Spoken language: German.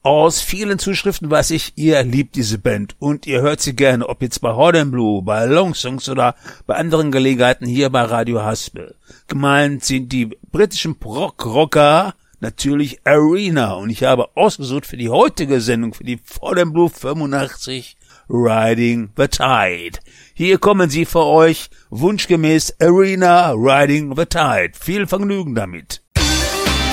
Aus vielen Zuschriften weiß ich, ihr liebt diese Band und ihr hört sie gerne, ob jetzt bei Hot and Blue, bei Long Songs oder bei anderen Gelegenheiten hier bei Radio Haspel. Gemeint sind die britischen Rocker, natürlich Arena, und ich habe ausgesucht für die heutige Sendung, für die Hot and Blue 85, Riding the Tide. Hier kommen sie für euch, wunschgemäß Arena, Riding the Tide. Viel Vergnügen damit.